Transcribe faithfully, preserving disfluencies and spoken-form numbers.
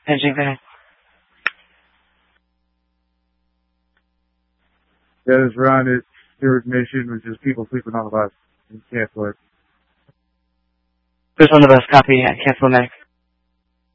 Engine clear. Yeah, this round is Stewart Mission, which is people sleeping on the bus. Cancel it. Who's on the bus? Copy. Yeah, cancel next.